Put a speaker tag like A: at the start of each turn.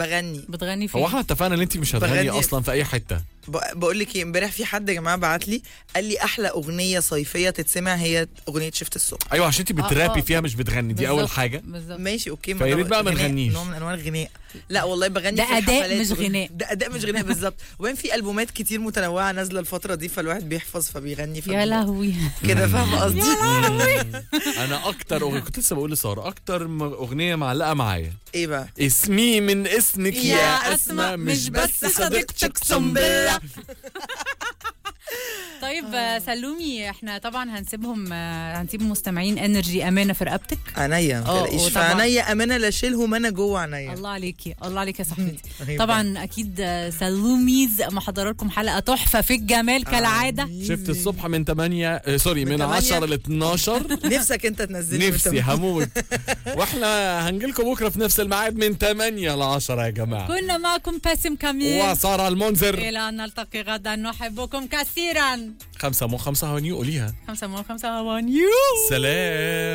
A: بتغني فين؟
B: هو احنا اتفقنا ان انت مش هتغني اصلا في اي حته.
C: بقول لك ايه، امبارح في حد يا جماعه بعت لي قال لي احلى اغنيه صيفيه تتسمع هي اغنيه شفت الصبح.
B: ايوه عشان انت بترابي فيها مش بتغني، دي اول حاجه.
A: بالظبط.
C: ماشي اوكي،
B: فيا ريت بقى ما نغنيش،
C: نوع من انواع الغناء. لا والله بغني
A: ده
C: في الحفلات.
A: اداء مش غناء.
C: ده اداء مش غناء بالظبط. وبعدين في البومات كتير متنوعه نازله الفتره دي، فالواحد بيحفظ فبيغني
A: يا لهوي
C: كده، فاهمه قصدي؟
B: انا اكتر اغنيه كنت لسه بقول لساره، اكتر اغنيه معلقه معايا
C: ايه بقى؟
B: اسمي من اسمك يا اسماء، مش بس صديقتك اقسم بالله.
A: طيب سلومي، احنا طبعا هنسيب مستمعين انرجي امانه في رقبتك.
C: عينيا ما تقلقيش، في عينيا امانه لا اشيلهم انا جوه عينيا.
A: الله عليكي، الله عليكي يا صاحبتي. طبعا اكيد سلوميز محضره لكم حلقه تحفه في الجمال كالعاده.
B: شفت الصبح من 8 سوري من 10 ل 12.
C: نفسك انت تنزلني؟
B: نفسي هموت. واحنا هنجيلكم بكره في نفس الميعاد من 8 ل 10 يا جماعه.
A: كنا معكم باسم كميل
B: وساره المنذر.
A: الى ان نلتقي غدا، نحبكم كثيرا.
B: 5 مو 5 هونيو قوليها.
A: 5 مو 5 هوانيو.
B: سلام.